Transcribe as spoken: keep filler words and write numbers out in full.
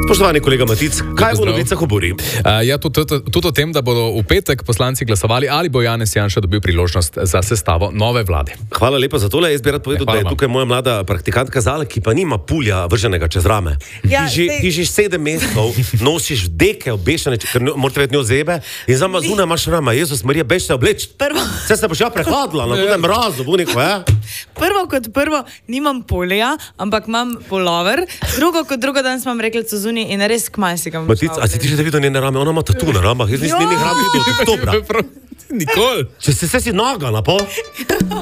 Spoštovani kolega Matic, kaj bo v novicah obori? Uh, ja, tudi, tudi, tudi o tem, da bodo v petek poslanci glasovali, ali bo Janez Janša dobil priložnost za sestavo nove vlade. Hvala lepa za tole. Jaz bi rad povedal, da je tukaj moja mlada praktikantka Zala, ki pa nima pulja vrženega čez rame. Ja, ti, že, sej... ti že sedem mesecev nosiš deke obešene, ker morate vedeti njo zebe in zama zunaj imaš rama. Jezus Marija, bež se obleč. Prvo... Se se boš ja prehladila, na budem mrazu, bo neko, ja? Prvo kot prvo, nimam polja, ampak imam polover. Drugo kot drugo, danes imam rekelco zunaj in res kmaj si ga Matic, a si ti že videl njene rame? Ona ima tatu na ramah. Jaz nisem njenih ram videl od oktobra. Nikoli. Če se si noga na pol.